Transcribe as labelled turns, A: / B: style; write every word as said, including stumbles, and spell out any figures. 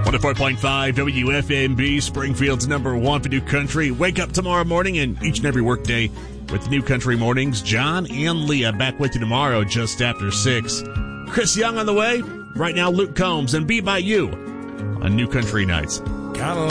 A: one oh four point five W F M B, Springfield's number one for New Country. Wake up tomorrow morning and each and every workday with New Country Mornings. John and Leah back with you tomorrow just after six. Chris Young on the way. Right now, Luke Combs and Be By You on New Country Nights.